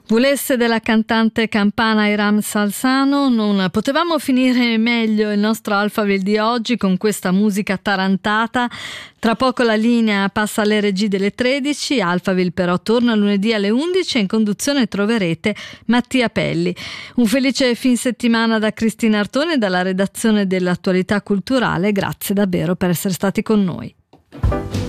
Volesse della cantante campana Iram Salsano. Non potevamo finire meglio il nostro Alphaville di oggi con questa musica tarantata. Tra poco la linea passa alle regie delle 13, Alphaville però torna lunedì alle 11 e in conduzione troverete Mattia Pelli. Un felice fin settimana da Cristina Artone dalla redazione dell'Attualità Culturale. Grazie davvero per essere stati con noi.